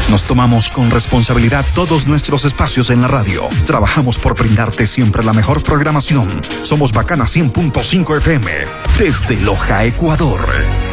Nos tomamos con responsabilidad todos nuestros espacios en la radio. Trabajamos por brindarte siempre la mejor programación. Somos Bacana 100.5 FM, desde Loja, Ecuador.